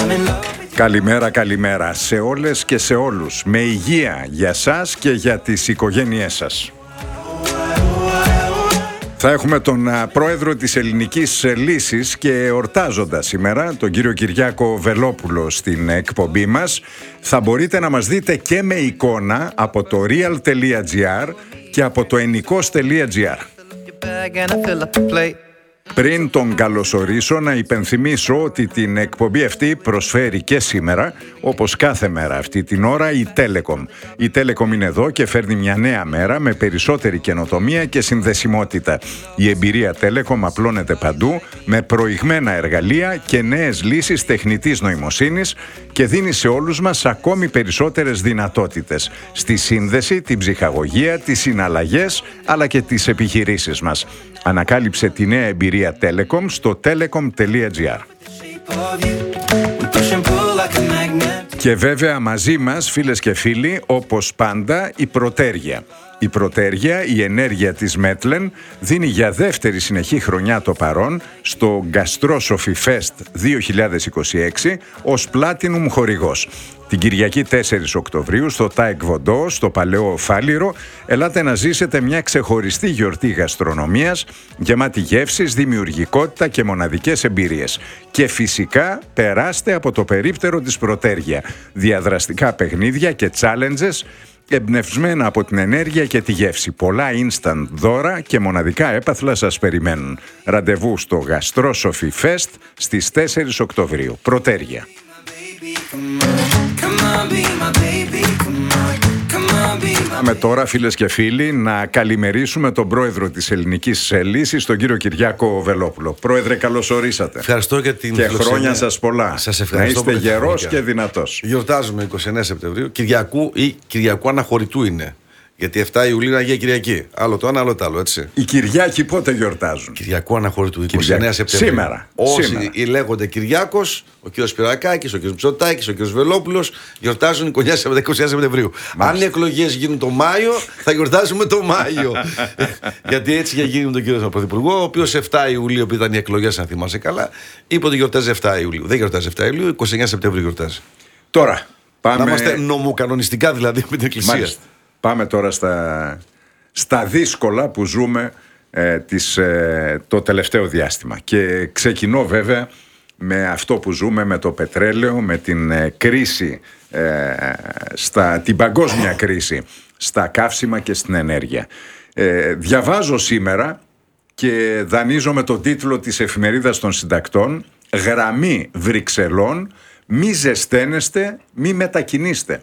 Καλημέρα, καλημέρα σε όλες και σε όλους. Με υγεία για σας και για τις οικογένειές σας. Θα έχουμε τον πρόεδρο της Ελληνικής Λύσης και εορτάζοντα σήμερα, τον κύριο Κυριάκο Βελόπουλο στην εκπομπή μας. Θα μπορείτε να μας δείτε και με εικόνα από το real.gr και από το ennikos.gr. Πριν τον καλωσορίσω, να υπενθυμίσω ότι την εκπομπή αυτή προσφέρει και σήμερα, όπως κάθε μέρα αυτή την ώρα, η Telecom. Η Telecom είναι εδώ και φέρνει μια νέα μέρα με περισσότερη καινοτομία και συνδεσιμότητα. Η εμπειρία Telecom απλώνεται παντού με προηγμένα εργαλεία και νέες λύσεις τεχνητής νοημοσύνης και δίνει σε όλους μας ακόμη περισσότερες δυνατότητες στη σύνδεση, την ψυχαγωγία, τις συναλλαγές αλλά και τις επιχειρήσεις μας. Ανακάλυψε τη νέα εμπειρία Telecom στο telecom.gr. Και βέβαια μαζί μας, φίλες και φίλοι, όπως πάντα, η Πρωτέργεια. Η Πρωτέργεια, η ενέργεια της Μέτλεν, δίνει για δεύτερη συνεχή χρονιά το παρόν στο Gastrosophy Fest 2026 ως Platinum χορηγός. Την Κυριακή 4 Οκτωβρίου στο Τάικ Βοντό, στο Παλαιό Φάληρο, ελάτε να ζήσετε μια ξεχωριστή γιορτή γαστρονομίας, γεμάτη γεύσεις, δημιουργικότητα και μοναδικές εμπειρίες. Και φυσικά περάστε από το περίπτερο της Πρωτέργεια. Διαδραστικά παιχνίδια και challenges, εμπνευσμένα από την ενέργεια και τη γεύση. Πολλά instant δώρα και μοναδικά έπαθλα σας περιμένουν. Ραντεβού στο Gastrosophy Fest στις 4 Οκτωβρίου. Πρωτέργεια. Πάμε τώρα, φίλες και φίλοι, να καλημερίσουμε τον πρόεδρο της Ελληνικής Λύσης, τον κύριο Κυριάκο Βελόπουλο. Πρόεδρε, καλώς ορίσατε. Ευχαριστώ για την και χρόνια σας πολλά. Σας ευχαριστώ. Να είστε γερός και δυνατός. Γιορτάζουμε 29 Σεπτεμβρίου, Κυριακού ή Κυριακού Αναχωρητού είναι. Γιατί 7 Ιουλίου είναι Αγία Κυριακή. Άλλο το ένα, άλλο το άλλο, έτσι. Οι Κυριάκοι πότε γιορτάζουν? Κυριακού Αναχωρητού, 29 Σεπτεμβρίου. Σήμερα. Όσοι σήμερα. Λέγονται Κυριάκος, ο κ. Σπυρακάκης, ο κ. Μητσοτάκης, ο κ. Βελόπουλος, γιορτάζουν 29 Σεπτεμβρίου. Αν οι εκλογές γίνουν το Μάιο, θα γιορτάζουμε το Μάιο. Γιατί έτσι είχε γίνει με τον κ. Πρωθυπουργό, ο οποίος 7 Ιουλίου, που ήταν οι εκλογές, αν θυμάσαι καλά, είπε ότι γιορτάζει 7 Ιουλίου. Δεν γιορτάζει 7 Ιουλίου, 29 Σεπτεμβρίου γιορτάζει. Τώρα πάμε. Να είμαστε νομοκανονιστικά δηλαδή με την Εκκλησία. Μάλιστα. Πάμε τώρα στα δύσκολα που ζούμε το τελευταίο διάστημα. Και ξεκινώ βέβαια με αυτό που ζούμε με το πετρέλαιο, με την κρίση, την παγκόσμια κρίση στα καύσιμα και στην ενέργεια. Διαβάζω σήμερα και δανείζομαι τον τίτλο της Εφημερίδας των Συντακτών, «Γραμμή Βρυξελών, μη ζεσταίνεστε, μη μετακινήστε».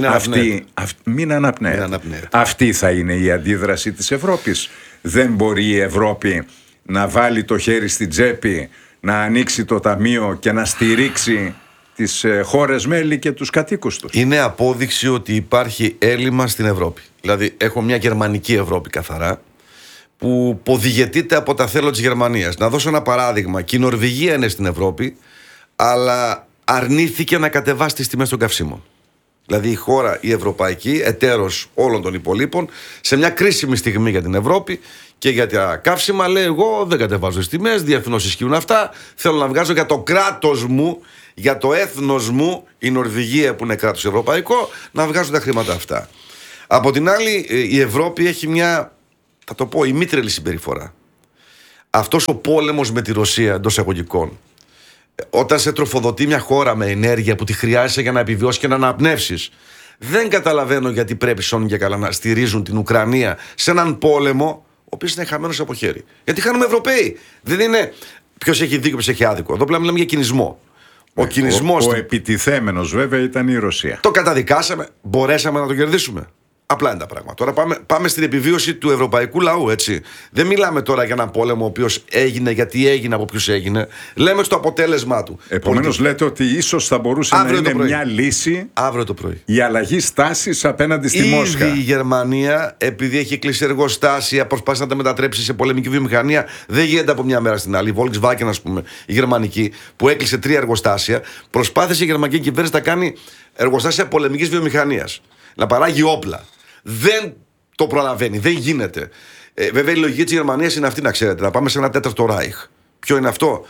Μην αναπνέετε. Αυτή θα είναι η αντίδραση της Ευρώπης. Δεν μπορεί η Ευρώπη να βάλει το χέρι στην τσέπη, να ανοίξει το ταμείο και να στηρίξει τις χώρες μέλη και τους κατοίκους τους. Είναι απόδειξη ότι υπάρχει έλλειμμα στην Ευρώπη. Δηλαδή έχω μια γερμανική Ευρώπη καθαρά, που ποδηγετείται από τα θέλω της Γερμανίας. Να δώσω ένα παράδειγμα. Και η Νορβηγία είναι στην Ευρώπη, αλλά αρνήθηκε να κατεβάσει τις τιμές των καυσίμων. Δηλαδή η χώρα, η ευρωπαϊκή, εταίρος όλων των υπολείπων, σε μια κρίσιμη στιγμή για την Ευρώπη και για τα καύσιμα, λέει: εγώ δεν κατεβάζω τις τιμές, διεθνώς ισχύουν αυτά. Θέλω να βγάζω για το κράτος μου, για το έθνος μου, η Νορβηγία που είναι κράτος ευρωπαϊκό, να βγάζω τα χρήματα αυτά. Από την άλλη, η Ευρώπη έχει μια, θα το πω, ημίτρελη συμπεριφορά. Αυτός ο πόλεμος με τη Ρωσία, εντός εισαγωγικών, όταν σε τροφοδοτεί μια χώρα με ενέργεια που τη χρειάζεσαι για να επιβιώσει και να αναπνεύσεις, δεν καταλαβαίνω γιατί πρέπει σώνουν και καλά να στηρίζουν την Ουκρανία σε έναν πόλεμο ο οποίος είναι χαμένος από χέρι. Γιατί χάνουμε Ευρωπαίοι. Δεν είναι ποιος έχει δίκιο, ποιος έχει άδικο. Εδώ πλέον μιλάμε για κινησμό. Ο επιτιθέμενος βέβαια ήταν η Ρωσία. Το καταδικάσαμε, μπορέσαμε να το κερδίσουμε. Απλά είναι τα πράγματα. Τώρα πάμε στην επιβίωση του ευρωπαϊκού λαού, έτσι. Δεν μιλάμε τώρα για έναν πόλεμο ο οποίος έγινε, γιατί έγινε, από ποιους έγινε. Λέμε στο αποτέλεσμά του. Επομένως, λέτε ότι ίσως θα μπορούσε να είναι μια λύση αύριο το πρωί η αλλαγή στάσης απέναντι στη Μόσχα. Ήδη η Γερμανία, επειδή έχει κλείσει εργοστάσια, προσπάθησε να τα μετατρέψει σε πολεμική βιομηχανία. Δεν γίνεται από μια μέρα στην άλλη. Η Volkswagen, ας πούμε, η γερμανική, που έκλεισε 3 εργοστάσια, προσπάθησε η γερμανική κυβέρνηση να κάνει εργοστάσια πολεμικής βιομηχανίας. Να παράγει όπλα. Δεν το προλαβαίνει, δεν γίνεται. Βέβαια η λογική της Γερμανίας είναι αυτή, να ξέρετε, να πάμε σε ένα τέταρτο Ράιχ. Ποιο είναι αυτό?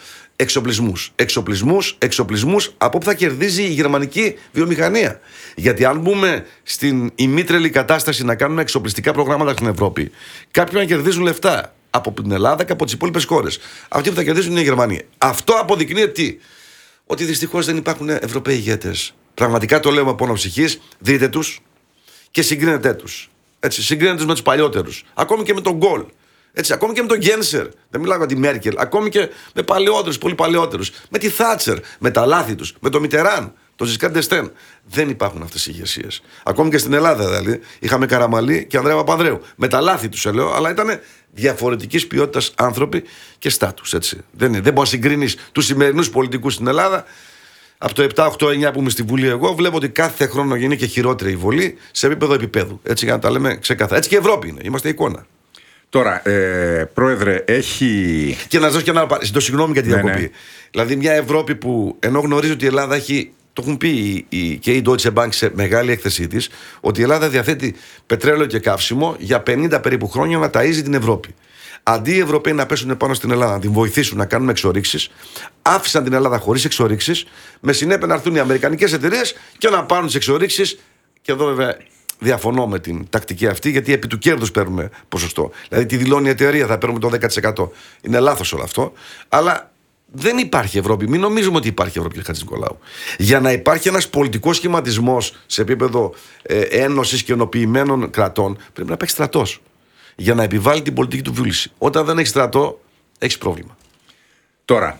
εξοπλισμούς από που θα κερδίζει η γερμανική βιομηχανία. Γιατί αν μπούμε στην ημίτρελη κατάσταση να κάνουμε εξοπλιστικά προγράμματα στην Ευρώπη, κάποιοι να κερδίζουν λεφτά από την Ελλάδα και από τις υπόλοιπες χώρες. Αυτοί που θα κερδίζουν είναι η Γερμανία. Αυτό αποδεικνύει ότι δυστυχώς δεν υπάρχουν Ευρωπαίοι ηγέτες. Πραγματικά το λέω με πόνο ψυχής. Δείτε τους και συγκρίνετε τους. Συγκρίνετε τους με τους παλιότερους. Ακόμη και με τον Γκολ. Ακόμη και με τον Γκένσερ. Δεν μιλάω για τη Μέρκελ. Ακόμη και με παλαιότερους, πολύ παλαιότερους. Με τη Θάτσερ. Με τα λάθη τους. Με τον Μιτεράν. Τον Ζισκάρ ντ'Εστέν. Δεν υπάρχουν αυτές οι ηγεσίες. Ακόμη και στην Ελλάδα δηλαδή. Είχαμε Καραμαλή και Ανδρέα Παπανδρέου. Με τα λάθη τους λέω, αλλά ήταν διαφορετικής ποιότητας άνθρωποι και στάτους. Δεν μπορεί να συγκρίνεις τους σημερινούς πολιτικούς στην Ελλάδα. Από το 7, 8, 9 που είμαι στη Βουλή, εγώ βλέπω ότι κάθε χρόνο γίνει και χειρότερη η Βουλή σε επίπεδου. Έτσι, για να τα λέμε ξεκάθαρα. Έτσι και η Ευρώπη είναι. Είμαστε εικόνα. Τώρα, Πρόεδρε, έχει. Και να δώσω και ένα. Συγγνώμη για τη διακοπή. Δηλαδή, μια Ευρώπη που ενώ γνωρίζει ότι η Ελλάδα έχει. Το έχουν πει και η Deutsche Bank σε μεγάλη έκθεσή της, ότι η Ελλάδα διαθέτει πετρέλαιο και καύσιμο για 50 περίπου χρόνια να ταΐζει την Ευρώπη. Αντί οι Ευρωπαίοι να πέσουν πάνω στην Ελλάδα, να την βοηθήσουν να κάνουν εξορίξεις, άφησαν την Ελλάδα χωρίς εξορίξεις, με συνέπεια να έρθουν οι αμερικανικές εταιρείες και να πάρουν τις εξορίξεις. Και εδώ βέβαια διαφωνώ με την τακτική αυτή, γιατί επί του κέρδους παίρνουμε ποσοστό. Δηλαδή τη δηλώνει η εταιρεία, θα παίρνουμε το 10%. Είναι λάθος όλο αυτό. Αλλά δεν υπάρχει Ευρώπη. Μην νομίζουμε ότι υπάρχει Ευρώπη, κύριε Χατζηνικολάου. Για να υπάρχει ένας πολιτικός σχηματισμός σε επίπεδο ένωσης και ενοποιημένων κρατών, πρέπει να παίξει στρατός. Για να επιβάλλει την πολιτική του βούληση. Όταν δεν έχει στρατό, έχει πρόβλημα. Τώρα,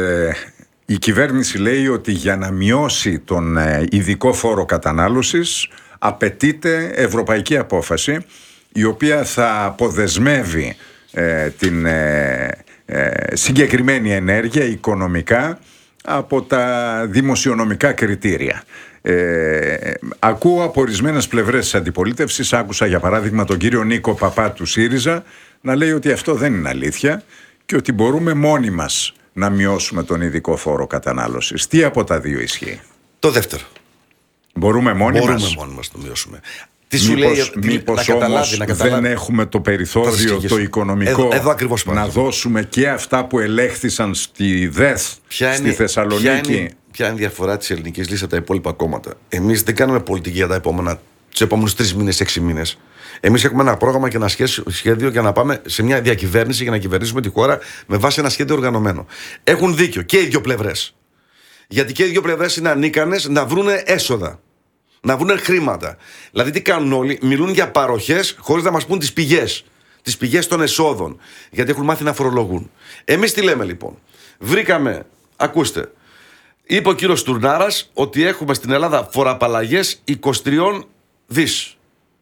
η κυβέρνηση λέει ότι για να μειώσει τον ειδικό φόρο κατανάλωσης απαιτείται ευρωπαϊκή απόφαση, η οποία θα αποδεσμεύει την συγκεκριμένη ενέργεια οικονομικά από τα δημοσιονομικά κριτήρια. Ακούω από ορισμένες πλευρές της αντιπολίτευσης, άκουσα για παράδειγμα τον κύριο Νίκο Παπά του ΣΥΡΙΖΑ να λέει ότι αυτό δεν είναι αλήθεια και ότι μπορούμε μόνοι μας να μειώσουμε τον ειδικό φόρο κατανάλωσης. Τι από τα δύο ισχύει? Το δεύτερο. Μπορούμε μόνοι μας να το μειώσουμε. Μήπως όμως δεν έχουμε το περιθώριο το οικονομικό να δώσουμε και αυτά που ελέγχθησαν στη ΔΕΘ στη Θεσσαλονίκη? Ποια είναι η διαφορά της ελληνικής λύσης από τα υπόλοιπα κόμματα? Εμείς δεν κάνουμε πολιτική για τους επόμενους 3 μήνες, 6 μήνες. Εμείς έχουμε ένα πρόγραμμα και ένα σχέδιο για να πάμε σε μια διακυβέρνηση για να κυβερνήσουμε τη χώρα με βάση ένα σχέδιο οργανωμένο. Έχουν δίκιο και οι δύο πλευρές. Γιατί και οι δύο πλευρές είναι ανίκανες να βρούνε έσοδα. Να βρουν χρήματα. Δηλαδή, τι κάνουν όλοι? Μιλούν για παροχές χωρίς να μας πούν τις πηγές. Τις πηγές των εσόδων. Γιατί έχουν μάθει να φορολογούν. Εμείς τι λέμε λοιπόν? Βρήκαμε, ακούστε, είπε ο κύριος Τουρνάρας ότι έχουμε στην Ελλάδα φοροαπαλλαγές 23 δις.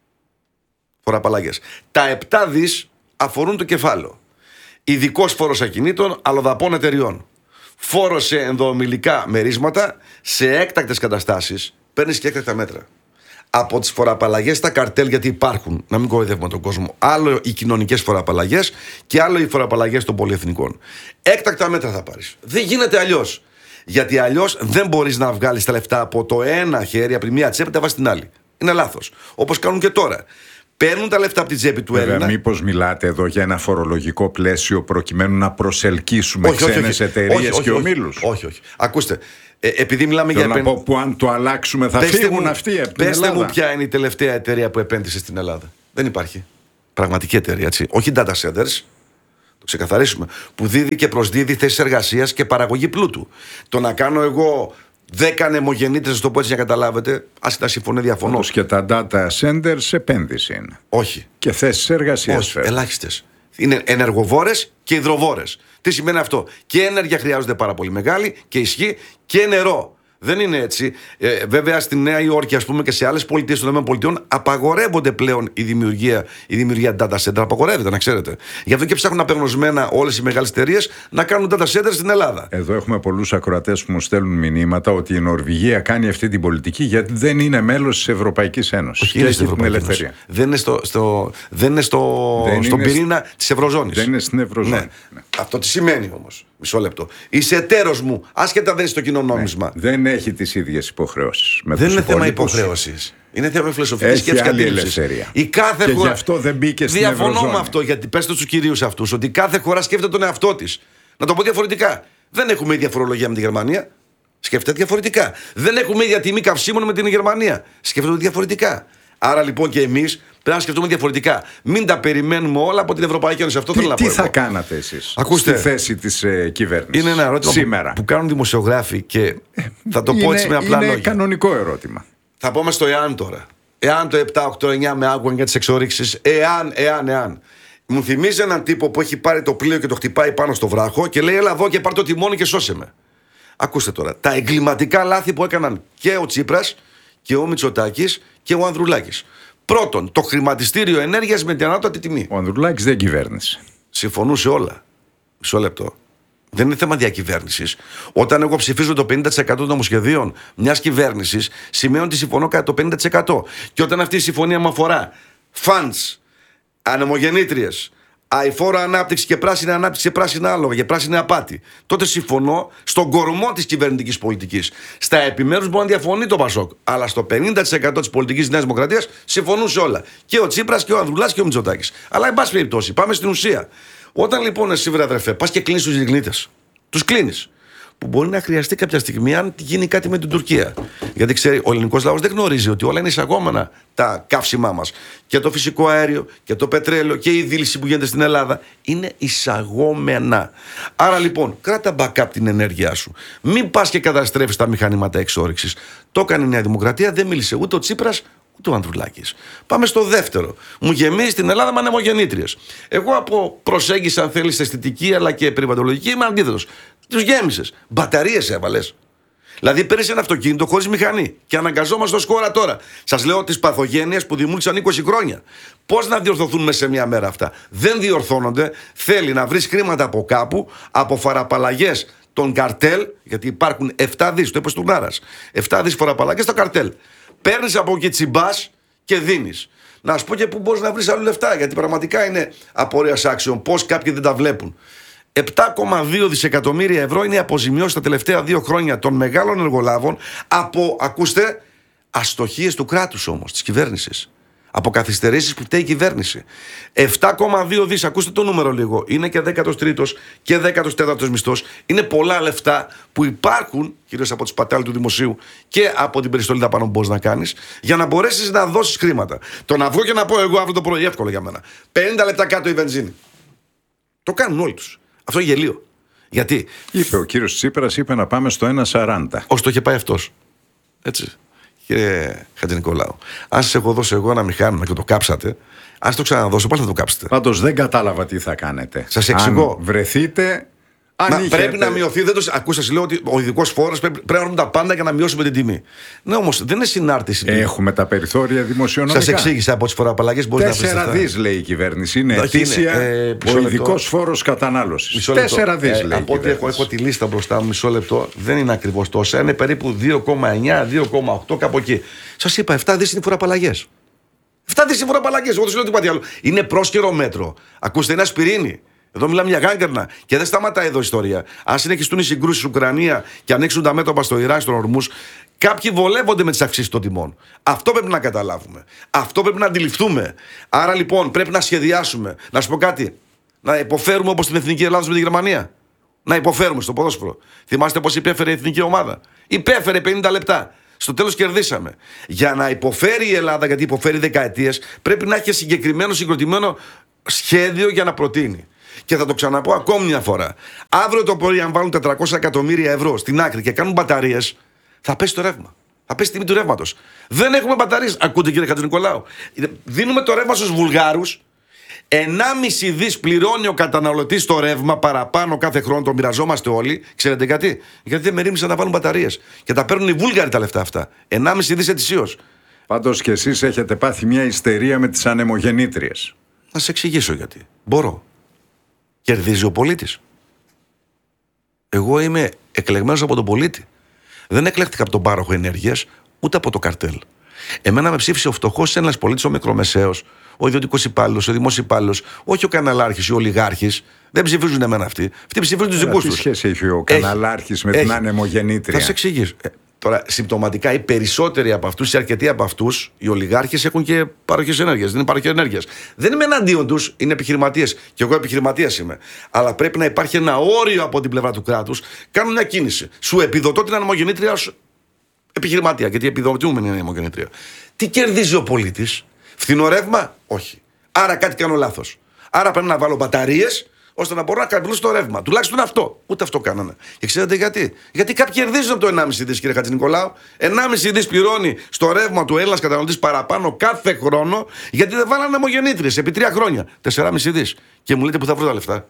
Φοροαπαλλαγές. Τα 7 δις αφορούν το κεφάλαιο. Ειδικός φόρος ακινήτων αλλοδαπών εταιριών. Φόρος σε ενδοομιλικά μερίσματα, σε έκτακτες καταστάσεις. Παίρνεις και έκτακτα μέτρα. Από τις φοροαπαλλαγές στα καρτέλ, γιατί υπάρχουν, να μην κοροϊδεύουμε τον κόσμο. Άλλο οι κοινωνικές φοροαπαλλαγές και άλλο οι φοροαπαλλαγές των πολυεθνικών. Έκτακτα μέτρα θα πάρεις. Δεν γίνεται αλλιώς. Γιατί αλλιώς δεν μπορείς να βγάλεις τα λεφτά από το ένα χέρι, από τη μία τσέπη, τα βάζεις στην άλλη. Είναι λάθος. Όπως κάνουν και τώρα. Παίρνουν τα λεφτά από την τσέπη του Έλληνα. Μήπως μιλάτε εδώ για ένα φορολογικό πλαίσιο προκειμένου να προσελκύσουμε ξένες εταιρείες και ομίλους? Όχι. Ακούστε. Επειδή μιλάμε για να πω που αν το αλλάξουμε θα φύγουν αυτοί από την Ελλάδα. Πέστε μου ποια είναι η τελευταία εταιρεία που επένδυσε στην Ελλάδα? Δεν υπάρχει. Πραγματική εταιρεία, έτσι. Όχι data centers. Το ξεκαθαρίσουμε. Που δίδει και προσδίδει θέσεις εργασίας και παραγωγή πλούτου. Το να κάνω εγώ 10 ανεμογεννήτρες, να το πω έτσι για να καταλάβετε, άσχετα συμφωνώ, διαφωνώ. Και τα data centers επένδυση είναι. Όχι. Και θέσεις εργασίας. Όχι, ελάχιστες. Είναι ενεργοβόρες και υδροβόρες. Τι σημαίνει αυτό? Και ενέργεια χρειάζονται πάρα πολύ μεγάλη και ισχύ και νερό. Δεν είναι έτσι. Βέβαια στη Νέα Υόρκη, ας πούμε, και σε άλλες πολιτείες των ΗΠΑ απαγορεύονται πλέον η δημιουργία data center. Απαγορεύεται, να ξέρετε. Γι' αυτό και ψάχνουν απεγνωσμένα όλες οι μεγάλες εταιρείες να κάνουν data center στην Ελλάδα. Εδώ έχουμε πολλούς ακροατές που μου στέλνουν μηνύματα ότι η Νορβηγία κάνει αυτή την πολιτική γιατί δεν είναι μέλος της Ευρωπαϊκής Ένωσης. Και έχει την ελευθερία. Δεν είναι στον πυρήνα της Ευρωζώνης. Δεν είναι στην Ευρωζώνη. Ναι. Αυτό τι σημαίνει όμως? Μισό λεπτό. Είσαι εταίρος μου, άσχετα δεν είσαι στο κοινό νόμισμα. Ναι. Δεν έχει τις ίδιες υποχρεώσεις. Δεν είναι θέμα υποχρέωσης. Είναι θέμα φιλοσοφικής σκέψης και αντίληψης. Η κάθε χώρα. Γι' αυτό δεν μπήκε στην Ευρωζώνη. Διαφωνώ με αυτό, γιατί πέστε στους κυρίους αυτούς ότι κάθε χώρα σκέφτεται τον εαυτό της. Να το πω διαφορετικά. Δεν έχουμε ίδια φορολογία με τη Γερμανία. Σκέφτεται διαφορετικά. Δεν έχουμε ίδια τιμή καυσίμων με την Γερμανία. Σκέφτονται διαφορετικά. Άρα λοιπόν και εμείς πρέπει να σκεφτούμε διαφορετικά. Μην τα περιμένουμε όλα από την Ευρωπαϊκή Ένωση. Αυτό θέλω να πω. Τι θα κάνατε εσείς στη θέση της κυβέρνησης? Είναι ένα ερώτημα σήμερα που κάνουν δημοσιογράφοι και θα το πω έτσι με απλά λόγια. Είναι κανονικό ερώτημα. Θα πούμε στο εάν τώρα. Εάν το 7, 8, 9 με άκουγαν για τις εξορίξεις, εάν. Μου θυμίζει έναν τύπο που έχει πάρει το πλοίο και το χτυπάει πάνω στο βράχο και λέει: έλα εδώ και πάρ' το τιμόνι και σώσε με. Ακούστε τώρα. Τα εγκληματικά λάθη που έκαναν και ο Τσίπρας και ο Μητσοτάκης και ο Ανδρουλάκης. Πρώτον, το χρηματιστήριο ενέργειας με την ανώτατη τιμή. Ο Ανδρουλάκης δεν κυβέρνησε. Συμφωνούσε όλα. Μισό λεπτό. Δεν είναι θέμα διακυβέρνησης. Όταν εγώ ψηφίζω το 50% των νομοσχεδίων μιας κυβέρνησης, σημαίνει ότι συμφωνώ κατά το 50%. Και όταν αυτή η συμφωνία μου αφορά funds, ανεμογεννήτριες, αηφόρο ανάπτυξη και πράσινη ανάπτυξη και πράσινα άλογα και πράσινη απάτη, τότε συμφωνώ στον κορμό της κυβερνητικής πολιτικής. Στα επιμέρους μπορεί να διαφωνεί το Πασόκ, αλλά στο 50% της πολιτικής της Νέας Δημοκρατίας συμφωνούν σε όλα. Και ο Τσίπρας και ο Ανδρουλάς και ο Μητσοτάκης. Αλλά εν πάση περιπτώσει, πάμε στην ουσία. Όταν λοιπόν εσύ, βρε αδερφέ, πας και κλείνεις τους λιγνίτες, τους κλείνεις. Που μπορεί να χρειαστεί κάποια στιγμή αν γίνει κάτι με την Τουρκία. Γιατί ξέρει, ο ελληνικός λαός δεν γνωρίζει ότι όλα είναι εισαγόμενα τα καύσιμά μας. Και το φυσικό αέριο και το πετρέλαιο και η δίληση που γίνεται στην Ελλάδα είναι εισαγόμενα. Άρα λοιπόν, κράτα backup την ενέργειά σου. Μην πας και καταστρέφεις τα μηχανήματα εξόρυξης. Το έκανε η Νέα Δημοκρατία, δεν μίλησε ούτε ο Τσίπρας ούτε ο Ανδρουλάκης. Πάμε στο δεύτερο. Μου γεμίζει στην Ελλάδα με ανεμογεννήτριες. Εγώ από προσέγγιση, αν θέλεις, αισθητική αλλά και περιβαλλοντολογική, είμαι αντίθετος. Τους γέμισες. Μπαταρίες έβαλες. Δηλαδή παίρνεις ένα αυτοκίνητο χωρίς μηχανή και αναγκαζόμαστε ως χώρα τώρα. Σας λέω τις παθογένειες που δημιούργησαν 20 χρόνια. Πώς να διορθωθούν μέσα σε μια μέρα αυτά? Δεν διορθώνονται. Θέλει να βρεις χρήματα από κάπου, από φοραπαλλαγές των καρτέλ, γιατί υπάρχουν 7 δις, το είπε του Νάρας. 7 δις φοραπαλλαγές στο καρτέλ. Παίρνεις από εκεί τσιμπάς και δίνεις. Να σου πω και πού μπορείς να βρεις άλλα λεφτά, γιατί πραγματικά είναι απορίας άξιων. Πώς κάποιοι δεν τα βλέπουν. 7,2 δισεκατομμύρια ευρώ είναι η αποζημιώση τα τελευταία 2 χρόνια των μεγάλων εργολάβων από, ακούστε, αστοχίες του κράτους όμως, της κυβέρνησης. Από καθυστερήσεις που φταίει η κυβέρνηση. 7,2 δις, ακούστε το νούμερο λίγο. Είναι και 13ος και 14ος μισθός. Είναι πολλά λεφτά που υπάρχουν, κυρίως από τις πατάλοι του δημοσίου και από την περιστολή δαπανών που μπορείς να κάνεις, για να μπορέσεις να δώσεις χρήματα. Το να βγω και να πω εγώ αύριο το πρωί, εύκολο για μένα. 50 λεπτά κάτω η βενζίνη. Το κάνουν όλοι τους. Αυτό είναι γελίο. Γιατί? Είπε ο κύριος Τσίπρας, είπε να πάμε στο 1,40. Ως το είχε πάει αυτός. Έτσι. Κύριε Χατζηνικολάου, αν σας έχω δώσει εγώ ένα μηχάνημα και το κάψατε, αν σας το ξαναδώσω, πάλι θα το κάψετε. Πάντως δεν κατάλαβα τι θα κάνετε. Σας εξηγώ. Αν βρεθείτε. Πρέπει να μειωθεί. Ακούστε, σας λέω ότι ο ειδικός φόρος πρέπει να βρούμε τα πάντα για να μειώσουμε την τιμή. Ναι, όμως δεν είναι συνάρτηση. Έχουμε τα περιθώρια δημοσιονομικά. Σας εξήγησα από τις φοροαπαλλαγές μπορεί να βρει. 4 δις λέει η κυβέρνηση. Είναι ετήσια ο ειδικός φόρος κατανάλωσης. 4 δις λέει. Από ό,τι έχω τη λίστα μπροστά μου, μισό λεπτό, δεν είναι ακριβώς τόσα. Είναι περίπου 2,9, 2,8 κάπου εκεί. Σας είπα, 7 δις είναι οι φοροαπαλλαγές. 7 δις είναι οι φοροαπαλλαγές. Εγώ δεν λέω τίποτα άλλο. Είναι πρόσκαιρο μέτρο. Ακούστε, είναι ασπιρίνη. Εδώ μιλάμε για γάγκερνα και δεν σταματάει εδώ η ιστορία. Αν συνεχιστούν οι συγκρούσεις στην Ουκρανία και ανοίξουν τα μέτωπα στο Ιράν, στον Ορμούς, κάποιοι βολεύονται με τις αυξήσεις των τιμών. Αυτό πρέπει να καταλάβουμε. Αυτό πρέπει να αντιληφθούμε. Άρα λοιπόν πρέπει να σχεδιάσουμε. Να σου πω κάτι. Να υποφέρουμε όπως την Εθνική Ελλάδα με τη Γερμανία. Να υποφέρουμε στο ποδόσφαιρο. Θυμάστε πώς υπέφερε η εθνική ομάδα? Υπέφερε 50 λεπτά. Στο τέλος κερδίσαμε. Για να υποφέρει η Ελλάδα, γιατί υποφέρει δεκαετίες, πρέπει να έχει συγκεκριμένο συγκροτημένο σχέδιο για να προτείνει. Και θα το ξαναπώ ακόμη μια φορά. Αύριο το πρωί, αν βάλουν 400 εκατομμύρια ευρώ στην άκρη και κάνουν μπαταρίες, θα πέσει το ρεύμα. Θα πέσει η τιμή του ρεύματος. Δεν έχουμε μπαταρίες. Ακούτε, κύριε Χατζηνικολάου. Δίνουμε το ρεύμα στους Βουλγάρους. 1,5 δις πληρώνει ο καταναλωτής το ρεύμα παραπάνω κάθε χρόνο. Το μοιραζόμαστε όλοι. Ξέρετε γιατί? Γιατί δεν μερίμνησαν να βάλουν μπαταρίες. Και τα παίρνουν οι Βούλγαροι τα λεφτά αυτά. 1,5 δις ετησίως. Πάντως και εσείς έχετε πάθει μια ιστερία με τις ανεμογεννήτριες. Να σε εξηγήσω γιατί. Μπορώ. Κερδίζει ο πολίτης. Εγώ είμαι εκλεγμένος από τον πολίτη. Δεν εκλέχτηκα από τον πάροχο ενέργειας, ούτε από το καρτέλ. Εμένα με ψήφισε ο φτωχός ένας πολίτης, ο μικρομεσαίος, ο ιδιωτικός υπάλληλος, ο δημόσιος υπάλληλος, όχι ο καναλάρχης ή ο ολιγάρχης. Δεν ψηφίζουν εμένα αυτοί. Αυτοί ψηφίζουν τους δικούς τους. Τι σχέση έχει ο καναλάρχης με την ανεμογεννήτρια? Θα σε εξηγήσω. Τώρα, συμπτωματικά οι περισσότεροι από αυτούς, οι αρκετοί από αυτούς, οι ολιγάρχες έχουν και παροχές ενέργειας. Δεν είναι παροχή ενέργειας. Δεν είμαι εναντίον τους, είναι επιχειρηματίες. Και εγώ επιχειρηματίας είμαι. Αλλά πρέπει να υπάρχει ένα όριο από την πλευρά του κράτους. Κάνουν μια κίνηση. Σου επιδοτώ την ανεμογεννήτρια ως επιχειρηματία. Γιατί επιδοτούμε είναι η ανεμογεννήτρια. Τι κερδίζει ο πολίτης? Φθηνό ρεύμα? Όχι. Άρα κάτι κάνω λάθος. Άρα πρέπει να βάλω μπαταρίες, ώστε να μπορώ να καπηλώσω το ρεύμα. Τουλάχιστον αυτό. Ούτε αυτό κάνανε. Και ξέρετε γιατί? Γιατί κάποιοι κερδίζουν από το 1,5 δις, κύριε Χατζηνικολάου. 1,5 δις πληρώνει στο ρεύμα του Έλληνας καταναλωτής παραπάνω κάθε χρόνο, γιατί δεν βάλανε ανεμογεννήτριες επί 3 χρόνια. 4,5 δις. Και μου λέτε που θα βρω τα λεφτά.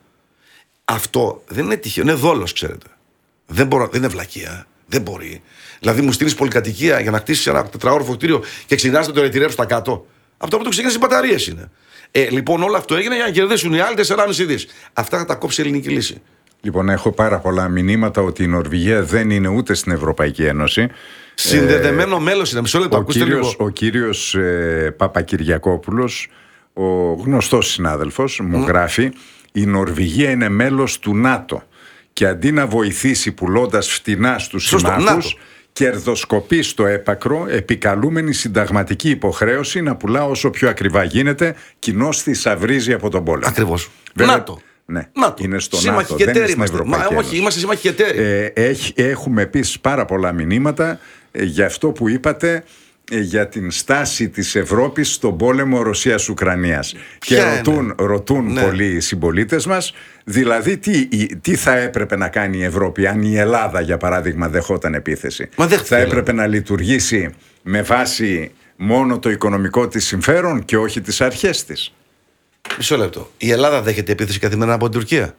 Αυτό δεν είναι τυχαίο. Είναι δόλος, ξέρετε. Δεν είναι βλακεία. Δεν μπορεί. Δηλαδή, μου στείλει πολυκατοικία για να χτίσει ένα τετραόροφο κτίριο και ξυνάσαι το ρετυρέρο στα κάτω. Αυτό που το ξεκίνησε οι μπαταρίες είναι. Λοιπόν, όλο αυτό έγινε για να κερδίσουν οι άλλοι 4,5 δις. Αυτά θα τα κόψει η ελληνική λύση. Λοιπόν, έχω πάρα πολλά μηνύματα ότι η Νορβηγία δεν είναι ούτε στην Ευρωπαϊκή Ένωση. Συνδεδεμένο μέλος είναι. Μισό λεπτό, ακούστε λίγο. Ο κύριος Παπακυριακόπουλος, ο γνωστός συνάδελφος, μου γράφει: η Νορβηγία είναι μέλος του ΝΑΤΟ και αντί να βοηθήσει πουλώντας φτηνά στους συμμάχους, κερδοσκοπεί στο έπακρο, επικαλούμενη συνταγματική υποχρέωση να πουλά όσο πιο ακριβά γίνεται, κοινώς θησαυρίζει από τον πόλεμο. Ακριβώς. Βέβαια, ΝΑΤΟ. Ναι, ΝΑΤΟ. είναι στο Σύμμαχοι ΝΑΤΟ, και δεν είναι εταίροι στην Ευρωπαϊκή Ένωση. Όχι, είμαστε σύμμαχοι και εταίροι. Έχουμε επίσης πάρα πολλά μηνύματα για αυτό που είπατε, για την στάση της Ευρώπης στον πόλεμο Ρωσίας-Ουκρανίας. Και ρωτούν πολλοί οι συμπολίτες μας, δηλαδή τι θα έπρεπε να κάνει η Ευρώπη αν η Ελλάδα, για παράδειγμα, δεχόταν επίθεση? Θα έπρεπε να λειτουργήσει με βάση μόνο το οικονομικό της συμφέρον και όχι τις αρχές της? Μισό λεπτό. Η Ελλάδα δέχεται επίθεση καθημερινά από την Τουρκία.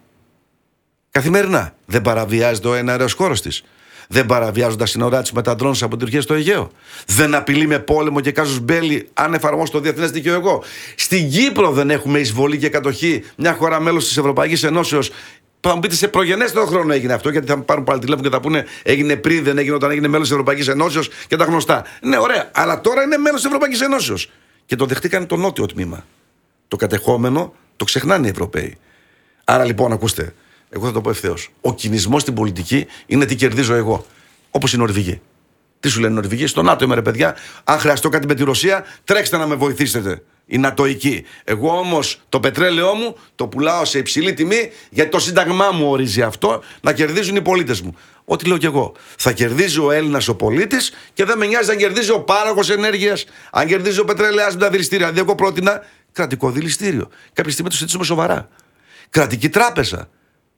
Καθημερινά. Δεν παραβιάζει το εναέριος χώρος της? Δεν παραβιάζουν τα σύνορά της με τα ντρόουν από την Τουρκία στο Αιγαίο? Δεν απειλεί με πόλεμο και κάζους μπέλι αν εφαρμόσει το διεθνές δίκαιο εγώ? Στην Κύπρο δεν έχουμε εισβολή και κατοχή, μια χώρα μέλος της Ευρωπαϊκής Ενώσεως? Θα μου πείτε σε προγενέστερο χρόνο έγινε αυτό, γιατί θα μου πάρουν πάλι τηλέφωνο και θα πούνε έγινε πριν, δεν έγινε όταν έγινε μέλος της Ευρωπαϊκής Ενώσεως και τα γνωστά. Ναι, ωραία, αλλά τώρα είναι μέλος της Ευρωπαϊκής Ενώσεως. Και το δεχτήκαν το νότιο τμήμα. Το κατεχόμενο το ξεχνάνε οι Ευρωπαίοι. Άρα λοιπόν, ακούστε. Εγώ θα το πω ευθέως. Ο κινησμός στην πολιτική είναι τι κερδίζω εγώ. Όπως οι Νορβηγοί. Τι σου λένε οι Νορβηγοί? Στο ΝΑΤΟ είμαι, ρε παιδιά. Αν χρειαστώ κάτι με τη Ρωσία, τρέξτε να με βοηθήσετε. Οι Νατοικοί. Εγώ όμως το πετρέλαιό μου το πουλάω σε υψηλή τιμή, γιατί το σύνταγμά μου ορίζει αυτό, να κερδίζουν οι πολίτες μου. Ό,τι λέω κι εγώ. Θα κερδίζει ο Έλληνας ο πολίτης και δεν με νοιάζει αν κερδίζει ο πάροχος ενέργειας, αν κερδίζει ο πετρελαιάς με τα δηληστήρια. Δηλαδή, εγώ πρότεινα κρατικό δηληστήριο. Κάποια στιγμή το συζητήσουμε σοβαρά. Κρατική τράπεζα.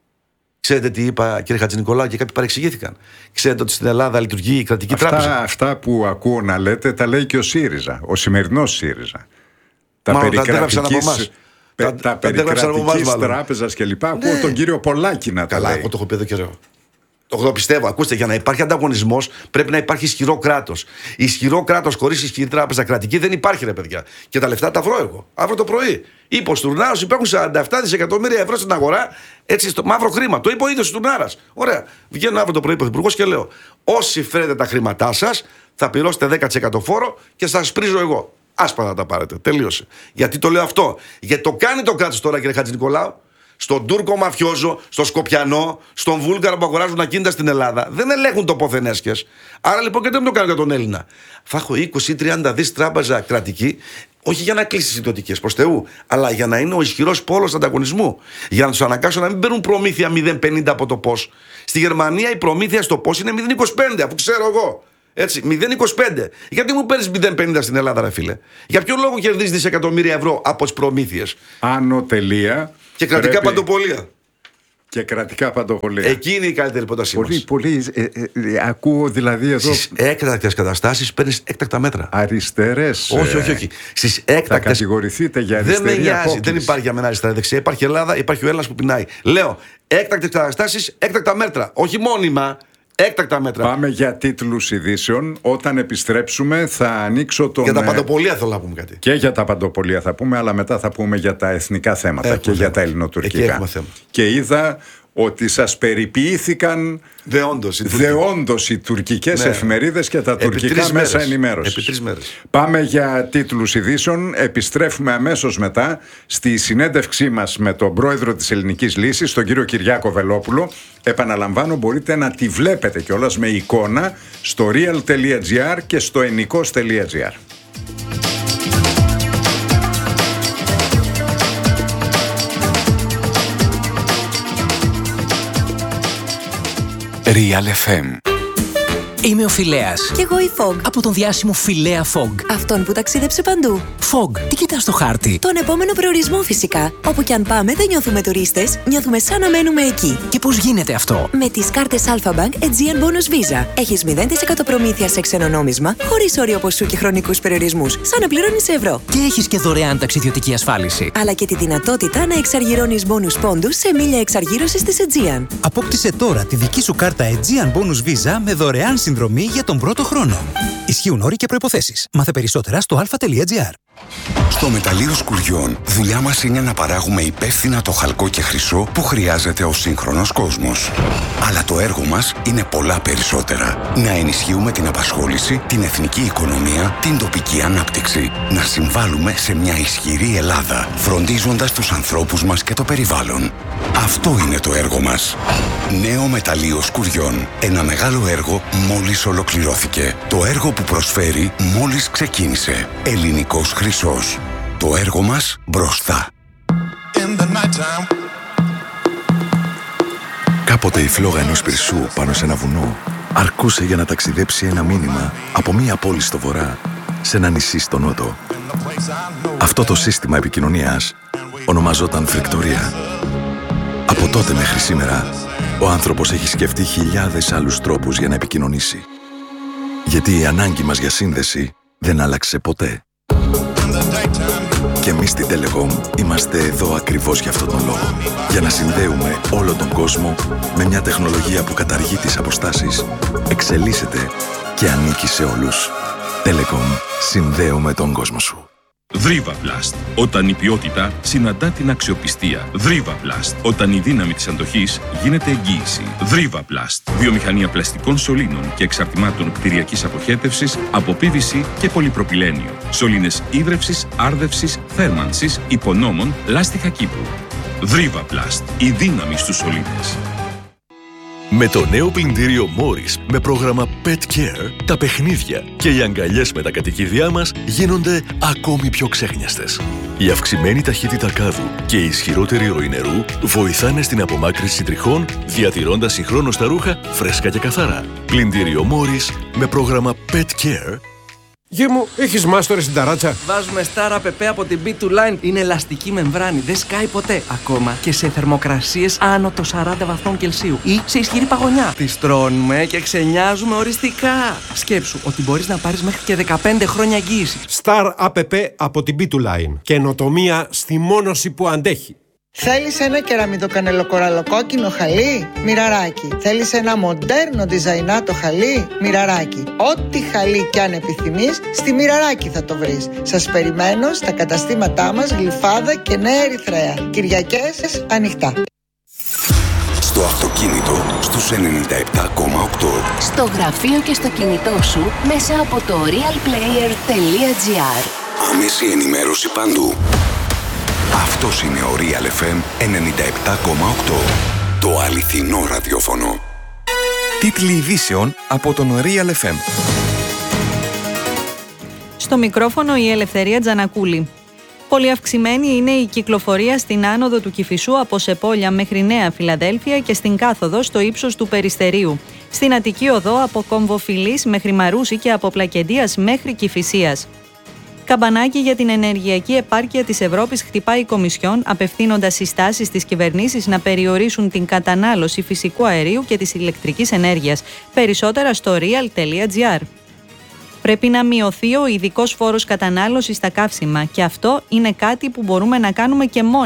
Ξέρετε τι είπα, κύριε Χατζηνικολάου, και κάποιοι παρεξηγήθηκαν? Ξέρετε ότι στην Ελλάδα λειτουργεί η κρατική τράπεζα? Αυτά που ακούω να λέτε τα λέει και ο ΣΥΡΙΖΑ, ο σημερινός ΣΥΡΙΖΑ. Τα περί κρατικής τράπεζας κλπ. Ακούω τον κύριο Πολάκη να τα λέει. Εγώ το έχω πει εδώ καιρό. Το πιστεύω. Ακούστε, για να υπάρχει ανταγωνισμός πρέπει να υπάρχει ισχυρό κράτος. Ισχυρό κράτος χωρίς ισχυρή τράπεζα κρατική δεν υπάρχει, ρε παιδιά. Και τα λεφτά τα βρω εγώ. Αύριο το πρωί. Είπε ο Στουρνάρος, υπάρχουν 47 δισεκατομμύρια ευρώ στην αγορά, έτσι, στο μαύρο χρήμα. Το είπε ο ίδιος ο Στουρνάρας. Ωραία. Βγαίνω αύριο το πρωί πρωθυπουργός και λέω: όσοι φέρετε τα χρήματά σας, θα πληρώσετε 10% φόρο και σας πρίζω εγώ. Άσπα να τα πάρετε. Τελείωσε. Γιατί το λέω αυτό? Γιατί το κάνει το κράτος τώρα, κύριε Χατζηνικολάου. Στον Τούρκο μαφιόζο, στον Σκοπιανό, στον Βούλγαρο που αγοράζουν ακίνητα στην Ελλάδα. Δεν ελέγχουν το πόθενέσχες. Άρα λοιπόν και δεν το κάνω για τον Έλληνα. Θα έχω 20-30 δις τράπεζα κρατική, όχι για να κλείσει συντοτικές προς Θεού, αλλά για να είναι ο ισχυρός πόλος ανταγωνισμού. Για να τους αναγκάσω να μην παίρνουν προμήθεια 0,50 από το πώς. Στη Γερμανία η προμήθεια στο πώς είναι 0,25, αφού ξέρω εγώ. Έτσι, 0,25. Γιατί μου παίρνεις 0,50 στην Ελλάδα, ρε φίλε? Για ποιο λόγο κερδίζεις δισεκατομμύρια ευρώ από τις προμήθειες? Άνω τελεία. Και κρατικά παντοπολία. Και κρατικά παντοπολία. Εκεί είναι η καλύτερη πρότασή μας. Πολύ. Ακούω δηλαδή εδώ. Στις έκτακτες καταστάσεις παίρνεις έκτακτα μέτρα. Αριστερές. Όχι. Στις έκτακτες. Θα κατηγορηθείτε για αριστερή απόκληση. Δεν με νοιάζει. απόκληση. Δεν υπάρχει για μένα αριστερά-δεξιά. Υπάρχει Ελλάδα, υπάρχει ο Έλληνας που πεινάει. Λέω έκτακτες καταστάσεις, έκτακτα μέτρα. Όχι μόνιμα. Έκτακτα μέτρα. Πάμε για τίτλους ειδήσεων. Όταν επιστρέψουμε θα ανοίξω τον... Για τα παντοπολία θέλω να πούμε κάτι. Και για τα παντοπολία θα πούμε, αλλά μετά θα πούμε για τα εθνικά θέματα και για τα ελληνοτουρκικά. Θέμα. Και είδα ότι σας περιποιήθηκαν δεόντως οι τουρκικές εφημερίδες και τα τουρκικά μέσα ενημέρωσης. Επί 3 μέρες. Πάμε για τίτλους ειδήσεων. Επιστρέφουμε αμέσως μετά στη συνέντευξή μας με τον πρόεδρο της Ελληνικής Λύσης, τον κύριο Κυριάκο Βελόπουλο. Επαναλαμβάνω, μπορείτε να τη βλέπετε κιόλας με εικόνα στο real.gr και στο ennikos.gr. Real FM. Είμαι ο Φιλέας. Κι εγώ η Fog. Από τον διάσημο Φιλέα Fog. Αυτόν που ταξίδεψε παντού. Fog, τι κοιτάς στο χάρτη? Τον επόμενο προορισμό φυσικά. Όπου κι αν πάμε δεν νιώθουμε τουρίστες, νιώθουμε σαν να μένουμε εκεί. Και πώς γίνεται αυτό? Με τις κάρτες Alpha Bank Aegean Bonus Visa. Έχεις 0% προμήθεια σε ξένο νόμισμα, χωρίς όριο ποσού και χρονικούς περιορισμούς, σαν να πληρώνεις σε ευρώ. Και έχεις και δωρεάν ταξιδιωτική ασφάλιση. Αλλά και τη δυνατότητα να εξαργυρώνεις bonus πόντους σε μίλια εξαργύρωσης της Aegean. Απόκτησε τώρα τη δική σου κάρτα Aegean Bonus Visa με δωρεάν συνδρομή για τον πρώτο χρόνο. Ισχύουν όροι και προϋποθέσεις. Μάθε περισσότερα στο alpha.gr. Στο μεταλλείο Σκουριών, δουλειά μας είναι να παράγουμε υπεύθυνα το χαλκό και χρυσό που χρειάζεται ο σύγχρονος κόσμος. Αλλά το έργο μας είναι πολλά περισσότερα. Να ενισχύουμε την απασχόληση, την εθνική οικονομία, την τοπική ανάπτυξη. Να συμβάλλουμε σε μια ισχυρή Ελλάδα, φροντίζοντας τους ανθρώπους μας και το περιβάλλον. Αυτό είναι το έργο μας. Νέο μεταλλείο Σκουριών. Ένα μεγάλο έργο μόλις ολοκληρώθηκε. Το έργο που προσφέρει μόλις ξεκίνησε. Ελληνικός χρυσός. Το έργο μας μπροστά. Κάποτε η φλόγα ενός πυρσού πάνω σε ένα βουνό αρκούσε για να ταξιδέψει ένα μήνυμα από μία πόλη στο βορρά σε ένα νησί στο νότο. Αυτό το σύστημα επικοινωνίας ονομαζόταν φρικτορία. Από τότε μέχρι σήμερα, ο άνθρωπος έχει σκεφτεί χιλιάδες άλλους τρόπους για να επικοινωνήσει. Γιατί η ανάγκη μας για σύνδεση δεν άλλαξε ποτέ. Και εμείς στην Telecom είμαστε εδώ ακριβώς για αυτόν τον λόγο. Για να συνδέουμε όλο τον κόσμο με μια τεχνολογία που καταργεί τις αποστάσεις, εξελίσσεται και ανήκει σε όλους. Telecom. Συνδέουμε τον κόσμο σου. Δρίβα-Πλαστ. Όταν η ποιότητα συναντά την αξιοπιστία. Δρίβα-Πλαστ. Όταν η δύναμη της αντοχής γίνεται εγγύηση. Δρίβα-Πλαστ. Βιομηχανία πλαστικών σωλήνων και εξαρτημάτων κτηριακής αποχέτευσης από PVC και πολυπροπυλένιο. Σωλήνες ίδρευσης, άρδευσης, θέρμανσης, υπονόμων, λάστιχα κήπου. Δρίβα-Πλαστ. Η δύναμη στους σωλήνες. Με το νέο πλυντήριο Morris με πρόγραμμα Pet Care, τα παιχνίδια και οι αγκαλιές με τα κατοικίδια μας γίνονται ακόμη πιο ξέχνιαστες. Η αυξημένη ταχύτητα κάδου και η ισχυρότερη ροή νερού βοηθάνε στην απομάκρυνση τριχών, διατηρώντας συγχρόνως τα ρούχα φρέσκα και καθαρά. Πλυντήριο Morris με πρόγραμμα Pet Care. Γη μου, έχεις μάστορες στην ταράτσα? Βάζουμε Star APP από την B2 Line. Είναι ελαστική μεμβράνη, δεν σκάει ποτέ. Ακόμα και σε θερμοκρασίες άνω των 40 βαθμών Κελσίου ή σε ισχυρή παγωνιά. Τις τρώνουμε και ξενιάζουμε οριστικά. Σκέψου ότι μπορείς να πάρεις μέχρι και 15 χρόνια εγγύηση. Star APP από την B2 Line. Καινοτομία στη μόνωση που αντέχει. Θέλεις ένα κεραμιτοκανελοκοραλοκόκκινο χαλί? Μοιραράκι. Θέλεις ένα μοντέρνο διζαϊνάτο χαλί? Μοιραράκι. Ό,τι χαλί κι αν επιθυμείς, στη Μοιραράκι θα το βρεις. Σας περιμένω στα καταστήματά μας Γλυφάδα και Νέα Ερυθρέα. Κυριακές ανοιχτά. Στο αυτοκίνητο στους 97,8. Στο γραφείο και στο κινητό σου μέσα από το realplayer.gr. Άμεση ενημέρωση παντού. Αυτός είναι ο Real FM 97,8. Το αληθινό ραδιόφωνο. Τίτλοι ειδήσεων από τον Real FM. Στο μικρόφωνο η Ελευθερία Τζανακούλη. Πολύ αυξημένη είναι η κυκλοφορία στην άνοδο του Κηφισού από Σεπόλια μέχρι Νέα Φιλαδέλφια και στην κάθοδο στο ύψος του Περιστερίου. Στην Αττική Οδό από Κομβοφιλής μέχρι Μαρούση και από Πλακεντίας μέχρι Κηφισίας. Καμπανάκι για την ενεργειακή επάρκεια της Ευρώπης χτυπάει η Κομισιόν, απευθύνοντας συστάσεις στις κυβερνήσεις να περιορίσουν την κατανάλωση φυσικού αερίου και της ηλεκτρικής ενέργειας. Περισσότερα στο real.gr. Πρέπει να μειωθεί ο ειδικός φόρος κατανάλωσης στα καύσιμα και αυτό είναι κάτι που μπορούμε να κάνουμε και μόνοι.